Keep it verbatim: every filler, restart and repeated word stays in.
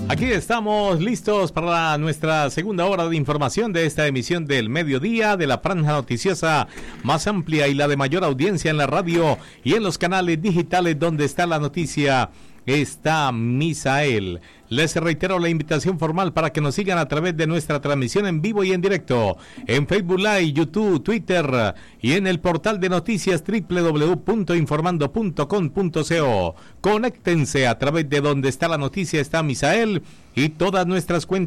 Aquí estamos listos para nuestra segunda hora de información de esta emisión del mediodía de la franja noticiosa más amplia y la de mayor audiencia en la radio y en los canales digitales donde está la noticia. Está Misael. Les reitero la invitación formal para que nos sigan a través de nuestra transmisión en vivo y en directo en Facebook Live, YouTube, Twitter y en el portal de noticias doble u doble u doble u punto informando punto com punto co. Conéctense a través de donde está la noticia, está Misael y todas nuestras cuentas